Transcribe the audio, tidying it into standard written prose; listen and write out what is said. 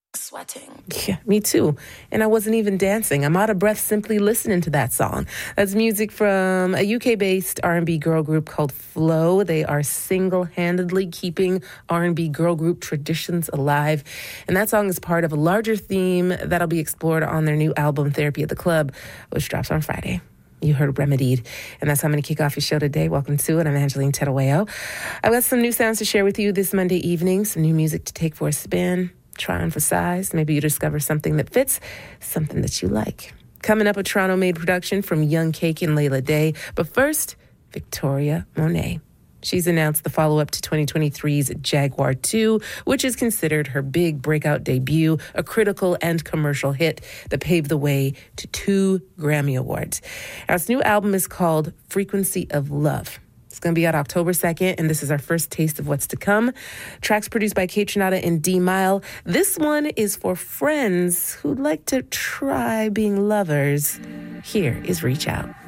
Sweating. Yeah, me too. And I wasn't even dancing. I'm out of breath simply listening to that song. That's music from a UK-based R&B girl group called Flow. They are single-handedly keeping R&B girl group traditions alive. And that song is part of a larger theme that'll be explored on their new album, Therapy at the Club, which drops on Friday. You heard Remedied. And that's how I'm going to kick off your show today. Welcome to it. I'm Angeline Terueo. I've got some new sounds to share with you this Monday evening, some new music to take for a spin. Try on for size. Maybe you discover something that fits, something that you like. Coming up, a Toronto-made production from Young Cake and Layla Day. But first, Victoria Monet. She's announced the follow-up to 2023's Jaguar 2, which is considered her big breakout debut, a critical and commercial hit that paved the way to 2 Grammy Awards. Now, its new album is called Frequency of Love. It's going to be out October 2nd, and this is our first taste of what's to come. Tracks produced by Kate Trinata and D Mile. This one is for friends who'd like to try being lovers. Here is Reach Out.